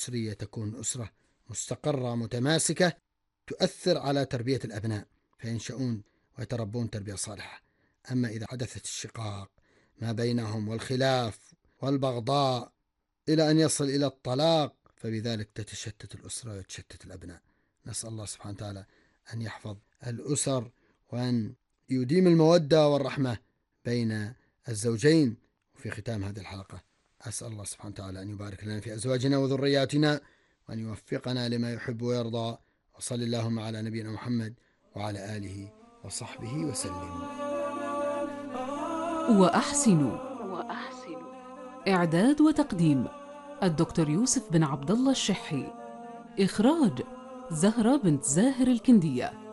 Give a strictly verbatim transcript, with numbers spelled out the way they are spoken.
الأسرية تكون أسرة مستقرة متماسكة تؤثر على تربية الأبناء فينشؤون ويتربون تربية صالحة. أما إذا حدثت الشقاق ما بينهم والخلاف والبغضاء إلى أن يصل إلى الطلاق فبذلك تتشتت الأسرة ويتشتت الأبناء. نسأل الله سبحانه وتعالى أن يحفظ الأسر وأن يديم المودة والرحمة بين الزوجين. وفي ختام هذه الحلقة أسأل الله سبحانه وتعالى أن يبارك لنا في أزواجنا وذرياتنا وأن يوفقنا لما يحب ويرضى. وصل اللهم على نبينا محمد وعلى آله وصحبه وسلم. وأحسنوا إعداد وتقديم الدكتور يوسف بن عبد الله الشحي. إخراج زهرة بنت زاهر الكندية.